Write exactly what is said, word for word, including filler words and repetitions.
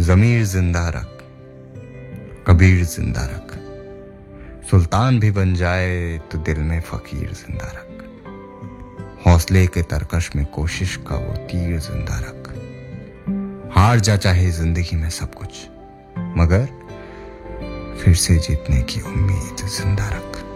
ज़मीर जिंदा रख, कबीर जिंदा रख, सुल्तान भी बन जाए तो दिल में फकीर जिंदा रख। हौसले के तरकश में कोशिश का वो तीर जिंदा रख। हार जा चाहे जिंदगी में सब कुछ, मगर फिर से जीतने की उम्मीद जिंदा रख।